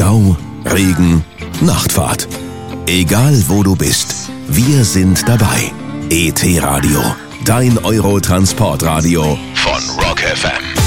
Stau, Regen, Nachtfahrt. Egal wo du bist, wir sind dabei. ET Radio, dein Euro-Transportradio von Rock FM.